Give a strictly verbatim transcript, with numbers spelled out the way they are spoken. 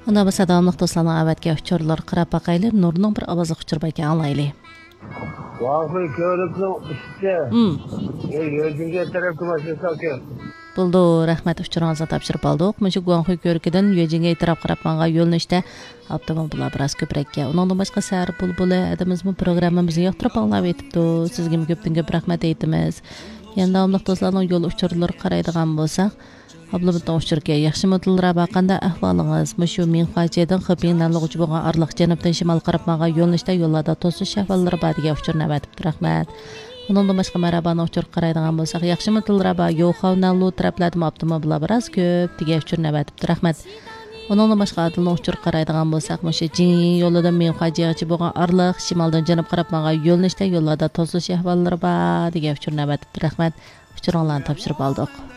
Ana bu sadamlıq dostlarına əvvəlki uçurlar qarab baxaylı, Nurning bir avazı uçur bəlkə anlaylı. Vaqıy körüknün üstü. Hmm. Yöjünge taraf kumaşırsa ki. Buldu, rəhmət uçurağınıza tapşırıb aldıq. Məşə Guanghui körüküdən Yöjinge etiraf qarab mənğa yolun işdə avtomobillar biraz köprəkə. Ondan başqa səhər bulbulu adamızmı proqramımızı yoxdurub anlab etibdi. Sizə köpdən köp rəhmət etdimiz. Yəni davamlıq dostlarının yol uçurları qaraydigan bolsaq, Ablamdan uçurga yaxshi mutlulara baqanda ahvolingizmi shu men fajiadan xibinanlig'uchi bo'lgan arliq janubdan shimol qarab maga yo'lnishda yo'llarda to'sish ahvollari bor degan uchur navbatib rahmat. Undan boshqa marabani uchur qaraydigan bo'lsak, yaxshi mutlulara ba yo'qavnallu taraflardan avtomobillar biroz ko'p degan uchur navbatib rahmat. Undan boshqa adilni uchur qaraydigan bo'lsak, mushu Jingyin yo'lidan men fajiachi bo'lgan arliq shimoldan janub qarab maga yo'lnishda yo'llarda to'sish ahvollari bor degan uchur navbatib rahmat. Uchuringlarni topshirib oldik.